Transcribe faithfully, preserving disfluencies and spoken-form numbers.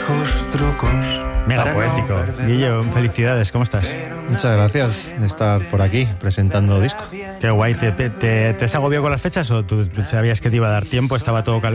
viejos trucos. Mega poético. Guillo, felicidades, ¿cómo estás? Muchas gracias de estar por aquí presentando disco. Qué guay. ¿Te, te, te has agobiado con las fechas o tú sabías que te iba a dar tiempo? ¿Estaba todo calculado?